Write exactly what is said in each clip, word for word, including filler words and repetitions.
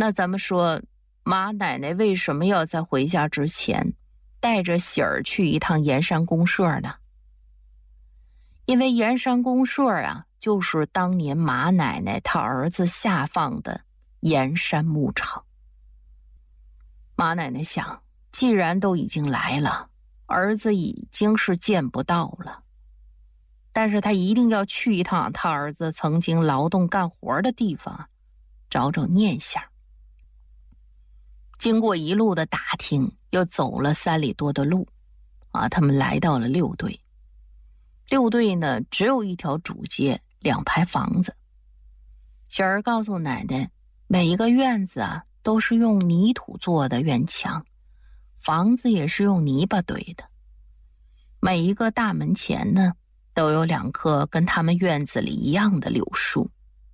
那咱们说，马奶奶为什么要在回家之前带着喜儿去一趟盐山公社呢？因为盐山公社啊，就是当年马奶奶她儿子下放的盐山牧场。马奶奶想，既然都已经来了，儿子已经是见不到了，但是他一定要去一趟他儿子曾经劳动干活的地方，找找念想。经过一路的打听，又走了三里多的路啊，他们来到了六队。六队呢，只有一条主街，两排房子。小儿告诉奶奶，每一个院子啊，都是用泥土做的院墙，房子也是用泥巴堆的。每一个大门前呢，都有两棵跟他们院子里一样的柳树。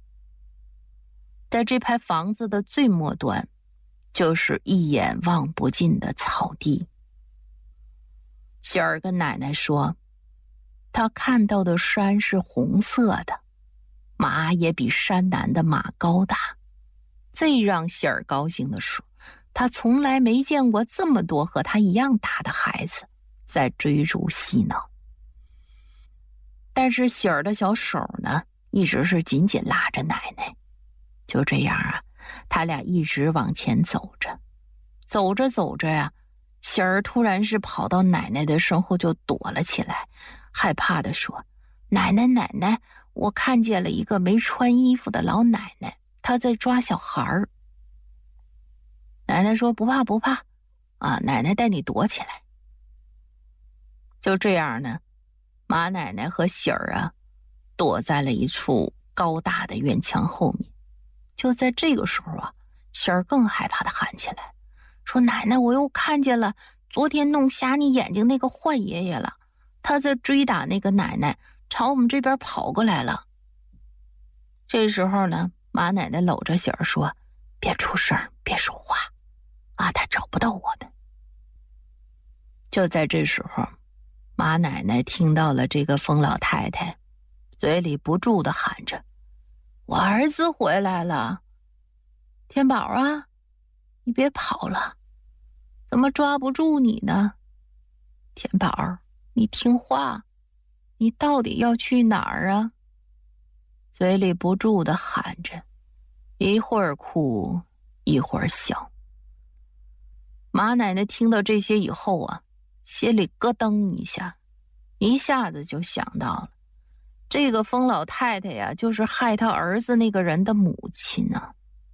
在这排房子的最末端，就是一眼望不尽的草地。喜儿跟奶奶说，他看到的山是红色的，马也比山南的马高大。最让喜儿高兴的是，他从来没见过这么多和他一样大的孩子在追逐嬉闹。但是喜儿的小手呢，一直是紧紧拉着奶奶。就这样啊，他俩一直往前走着。走着走着呀、啊，喜儿突然是跑到奶奶的身后就躲了起来，害怕地说，奶奶奶奶，我看见了一个没穿衣服的老奶奶，她在抓小孩儿。奶奶说，不怕不怕啊，奶奶带你躲起来。就这样呢，马奶奶和喜儿啊，躲在了一处高大的院墙后面。就在这个时候啊，喜儿更害怕地喊起来，说，奶奶，我又看见了昨天弄瞎你眼睛那个坏爷爷了，他在追打那个奶奶，朝我们这边跑过来了。这时候呢，马奶奶搂着喜儿说，别出声，别说话啊，他找不到我们。就在这时候，马奶奶听到了这个疯老太太嘴里不住地喊着，我儿子回来了，天宝啊，你别跑了，怎么抓不住你呢？天宝，你听话，你到底要去哪儿啊？嘴里不住地喊着，一会儿哭一会儿笑。马奶奶听到这些以后啊，心里咯噔一下，一下子就想到了，这个疯老太太呀，就是害他儿子那个人的母亲啊。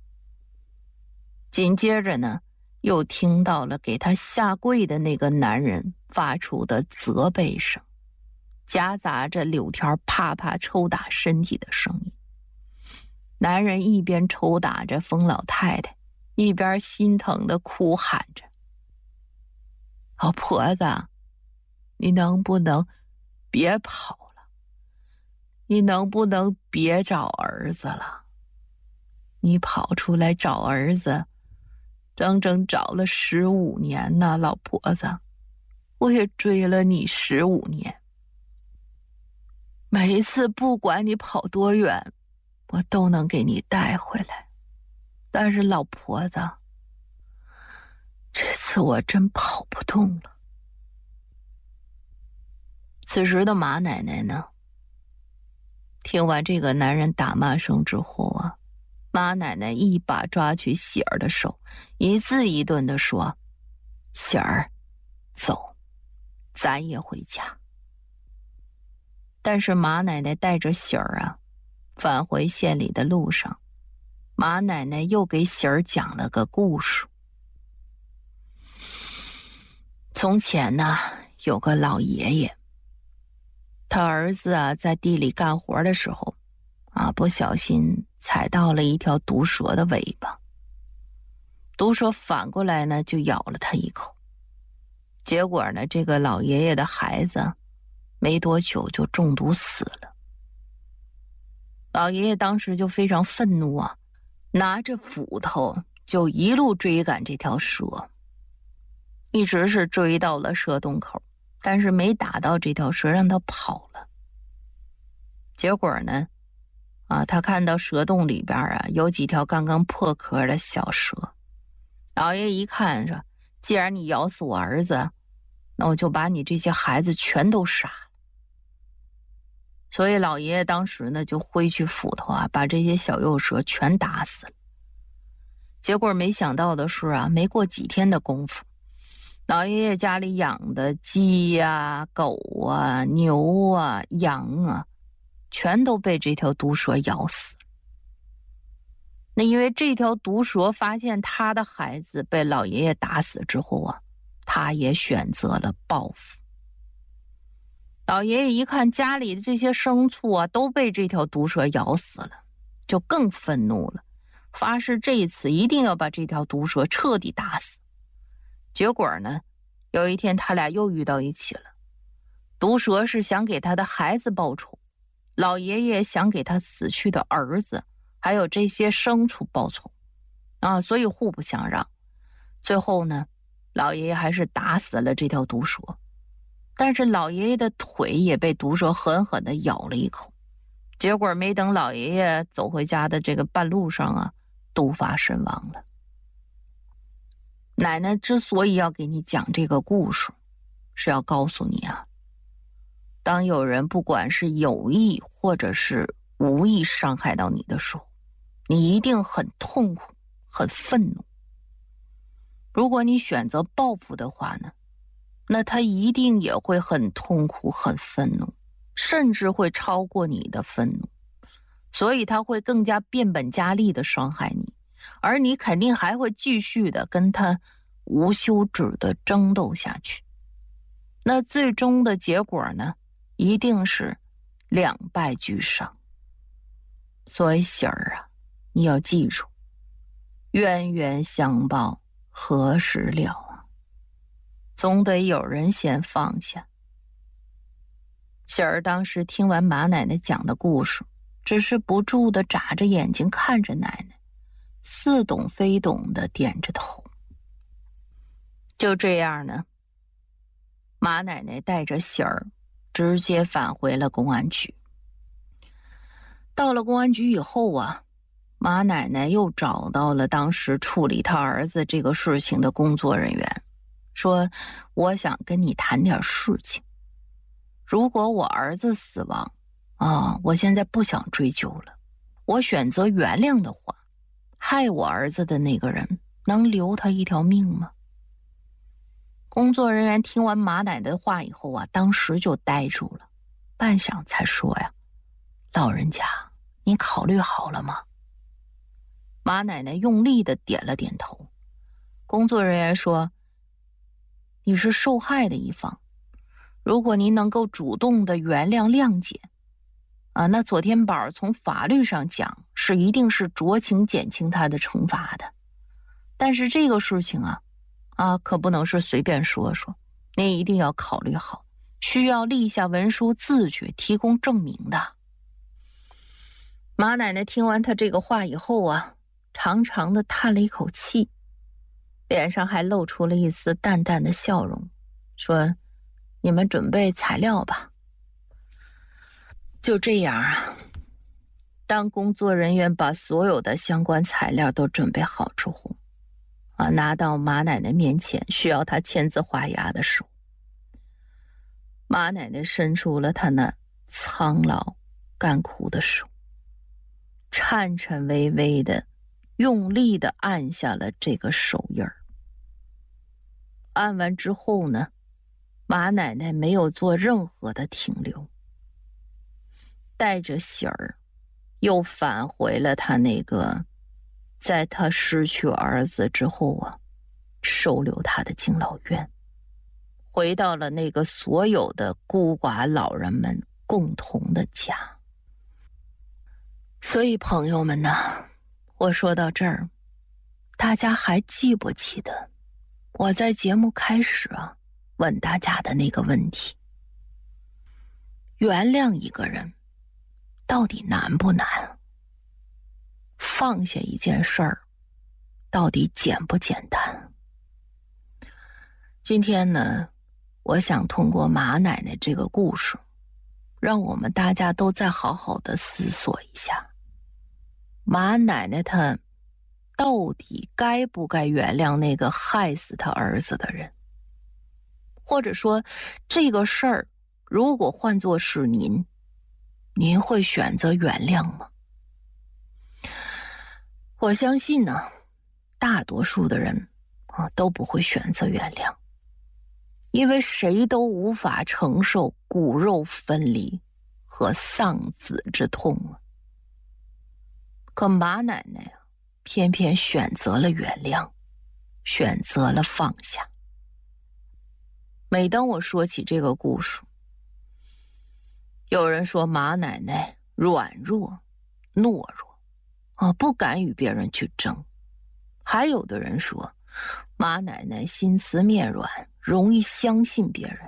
紧接着呢，又听到了给他下跪的那个男人发出的责备声，夹杂着柳条啪啪抽打身体的声音。男人一边抽打着疯老太太，一边心疼的哭喊着，老婆子，你能不能别跑了？你能不能别找儿子了？你跑出来找儿子，整整找了十五年呢，老婆子，我也追了你十五年。每一次不管你跑多远，我都能给你带回来。但是老婆子，这次我真跑不动了。此时的马奶奶呢，听完这个男人打骂声之后啊，马奶奶一把抓起喜儿的手，一字一顿地说，喜儿，走，咱也回家。但是马奶奶带着喜儿啊，返回县里的路上，马奶奶又给喜儿讲了个故事。从前呢，有个老爷爷，他儿子啊在地里干活的时候啊，不小心踩到了一条毒蛇的尾巴，毒蛇反过来呢就咬了他一口。结果呢，这个老爷爷的孩子没多久就中毒死了。老爷爷当时就非常愤怒啊，拿着斧头就一路追赶这条蛇，一直是追到了蛇洞口，但是没打到这条蛇，让它跑了。结果呢， 啊，他看到蛇洞里边啊有几条刚刚破壳的小蛇。老爷一看说，既然你咬死我儿子，那我就把你这些孩子全都杀了。所以老爷爷当时呢就挥去斧头啊，把这些小幼蛇全打死了。结果没想到的是啊，没过几天的功夫，老爷爷家里养的鸡呀、狗啊、牛啊、羊啊，全都被这条毒蛇咬死。那因为这条毒蛇发现他的孩子被老爷爷打死之后啊，他也选择了报复。老爷爷一看家里的这些牲畜啊都被这条毒蛇咬死了，就更愤怒了，发誓这一次一定要把这条毒蛇彻底打死。结果呢，有一天他俩又遇到一起了。毒蛇是想给他的孩子报仇，老爷爷想给他死去的儿子还有这些牲畜报仇啊，所以互不相让。最后呢，老爷爷还是打死了这条毒蛇，但是老爷爷的腿也被毒蛇狠狠地咬了一口。结果没等老爷爷走回家的这个半路上啊，毒发身亡了。奶奶之所以要给你讲这个故事，是要告诉你啊，当有人不管是有意或者是无意伤害到你的时候，你一定很痛苦，很愤怒。如果你选择报复的话呢，那他一定也会很痛苦，很愤怒，甚至会超过你的愤怒，所以他会更加变本加厉的伤害你，而你肯定还会继续的跟他无休止的争斗下去。那最终的结果呢，一定是两败俱伤。所以喜儿啊，你要记住，冤冤相报何时了啊，总得有人先放下。喜儿当时听完马奶奶讲的故事，只是不住地眨着眼睛看着奶奶，似懂非懂地点着头。就这样呢，马奶奶带着喜儿直接返回了公安局。到了公安局以后啊，马奶奶又找到了当时处理他儿子这个事情的工作人员，说我想跟你谈点事情。如果我儿子死亡啊，我现在不想追究了，我选择原谅的话，害我儿子的那个人能留他一条命吗？工作人员听完马奶奶的话以后啊，当时就呆住了，半晌才说呀，老人家，你考虑好了吗？马奶奶用力的点了点头。工作人员说，你是受害的一方，如果您能够主动的原谅谅解啊，那左天宝从法律上讲是一定是酌情减轻他的惩罚的。但是这个事情啊啊，可不能是随便说说，您一定要考虑好，需要立下文书自觉，提供证明的。马奶奶听完他这个话以后啊，长长的叹了一口气，脸上还露出了一丝淡淡的笑容，说，你们准备材料吧。就这样啊，当工作人员把所有的相关材料都准备好之后啊，拿到马奶奶面前需要她签字画押的时候，马奶奶伸出了她那苍老干枯的手，颤颤巍巍的用力的按下了这个手印儿。按完之后呢，马奶奶没有做任何的停留，带着喜儿又返回了她那个在她失去儿子之后啊收留她的敬老院，回到了那个所有的孤寡老人们共同的家。所以朋友们呢，我说到这儿，大家还记不记得我在节目开始啊问大家的那个问题，原谅一个人到底难不难？放下一件事儿到底简不简单？今天呢，我想通过马奶奶这个故事，让我们大家都再好好的思索一下， 马奶奶她到底该不该原谅那个害死他儿子的人？或者说，这个事儿如果换作是您，您会选择原谅吗？我相信呢，大多数的人啊都不会选择原谅，因为谁都无法承受骨肉分离和丧子之痛啊。可马奶奶啊，偏偏选择了原谅，选择了放下。每当我说起这个故事，有人说马奶奶软弱、懦弱啊，不敢与别人去争；还有的人说马奶奶心慈面软，容易相信别人。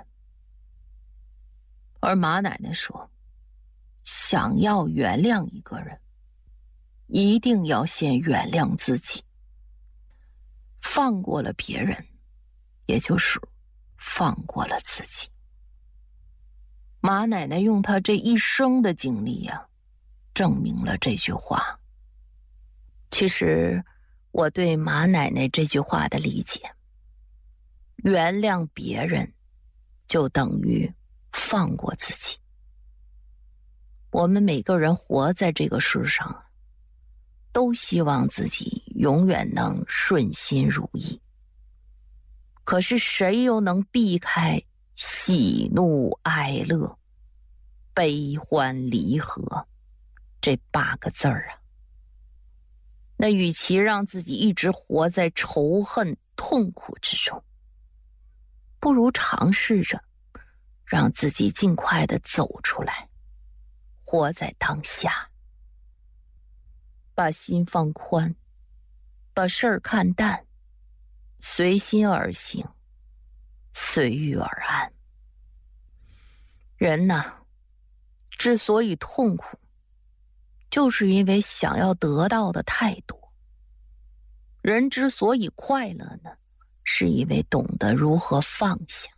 而马奶奶说，想要原谅一个人，一定要先原谅自己。放过了别人，也就是放过了自己。马奶奶用她这一生的经历呀、啊，证明了这句话。其实我对马奶奶这句话的理解，原谅别人就等于放过自己。我们每个人活在这个世上，都希望自己永远能顺心如意。可是谁又能避开喜怒哀乐、悲欢离合这八个字儿啊？那与其让自己一直活在仇恨痛苦之中，不如尝试着让自己尽快的走出来，活在当下，把心放宽，把事儿看淡，随心而行，随遇而安。人呢，之所以痛苦，就是因为想要得到的太多。人之所以快乐呢，是因为懂得如何放下。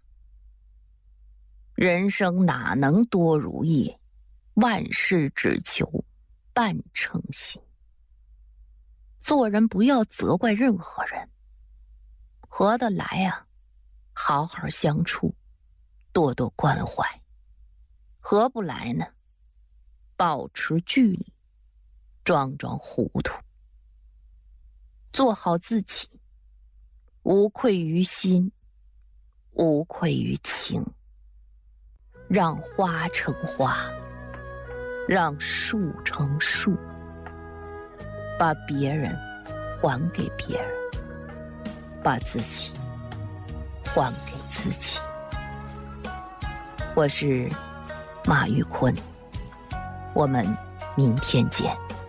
人生哪能多如意，万事只求半称心。做人不要责怪任何人，合得来啊，好好相处，多多关怀；合不来呢，保持距离，装装糊涂。做好自己，无愧于心，无愧于情。让花成花，让树成树，把别人还给别人，把自己还给自己。我是马玉坤，我们明天见。